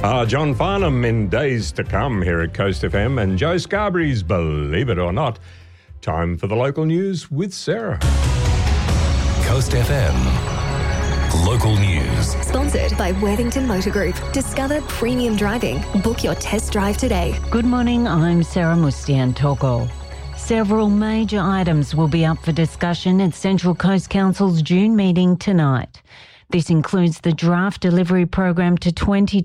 John Farnham in Days to Come here at Coast FM and Joe Scarberry's Believe It or Not. Time for the local news with Sarah. Coast FM. Local news. Sponsored by Worthington Motor Group. Discover premium driving. Book your test drive today. Good morning, I'm Sarah Mustian-Toko. Several major items will be up for discussion at Central Coast Council's June meeting tonight. This includes the draft delivery program to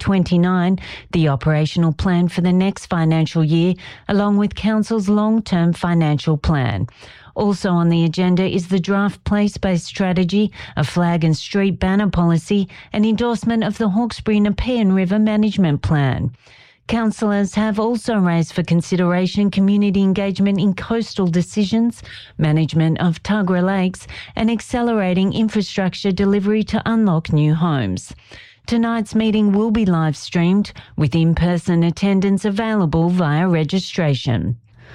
2029, the operational plan for the next financial year, along with Council's long-term financial plan. Also on the agenda is the draft place-based strategy, a flag and street banner policy, and endorsement of the Hawkesbury Nepean River Management Plan. Councillors have also raised for consideration community engagement in coastal decisions, management of Tuggerah Lakes, and accelerating infrastructure delivery to unlock new homes. Tonight's meeting will be live streamed, with in-person attendance available via registration.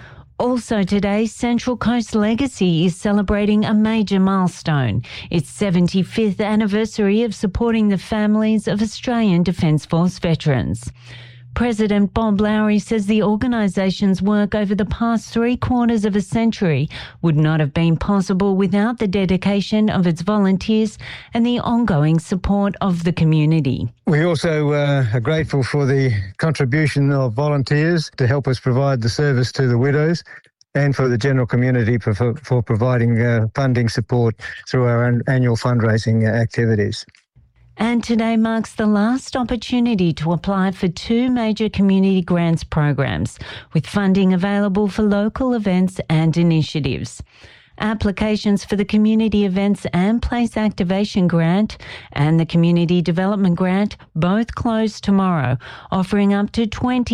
Also today, Central Coast Legacy is celebrating a major milestone, its 75th anniversary of supporting the families of Australian Defence Force veterans. President Bob Lowry says the organisation's work over the past 3/4 of a century would not have been possible without the dedication of its volunteers and the ongoing support of the community. We also are grateful for the contribution of volunteers to help us provide the service to the widows and for the general community for providing funding support through our annual fundraising activities. And today marks the last opportunity to apply for 2 major community grants programs, with funding available for local events and initiatives. Applications for the Community Events and Place Activation Grant and the Community Development Grant both close tomorrow, offering up to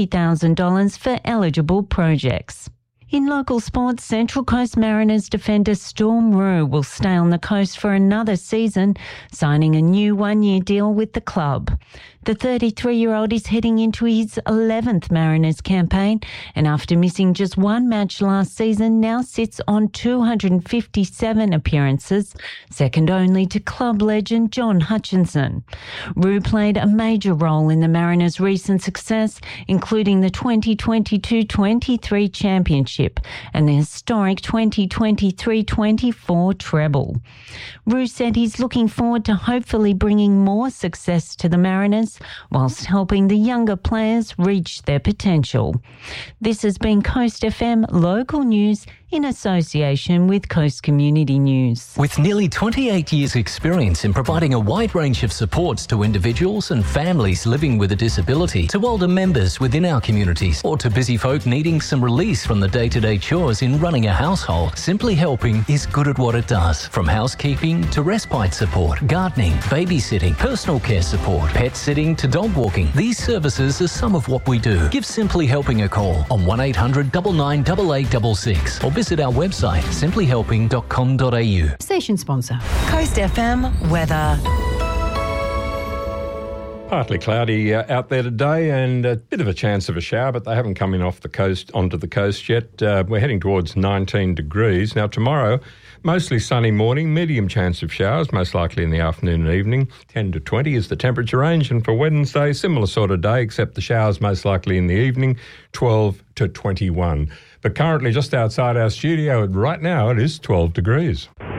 $20,000 for eligible projects. In local sports, Central Coast Mariners defender Storm Roux will stay on the coast for another season, signing a new 1-year deal with the club. The 33-year-old is heading into his 11th Mariners campaign, and after missing just 1 match last season, now sits on 257 appearances, second only to club legend John Hutchinson. Roux played a major role in the Mariners' recent success, including the 2022-23 championship and the historic 2023-24 treble. Roux said he's looking forward to hopefully bringing more success to the Mariners whilst helping the younger players reach their potential. This has been Coast FM Local News in association with Coast Community News. With nearly 28 years' experience in providing a wide range of supports to individuals and families living with a disability, to older members within our communities, or to busy folk needing some release from the day-to-day chores in running a household, Simply Helping is good at what it does. From housekeeping to respite support, gardening, babysitting, personal care support, pet sitting to dog walking, these services are some of what we do. Give Simply Helping a call on 1800 99 8866 or visit our website simplyhelping.com.au. Station sponsor. Coast FM weather. Partly cloudy out there today and a bit of a chance of a shower, but they haven't come in off the coast onto the coast yet. We're heading towards 19 degrees. Now tomorrow, mostly sunny morning, medium chance of showers, most likely in the afternoon and evening. 10 to 20 is the temperature range, and for Wednesday, similar sort of day, except the showers most likely in the evening, 12 to 21. But currently just outside our studio, right now it is 12 degrees.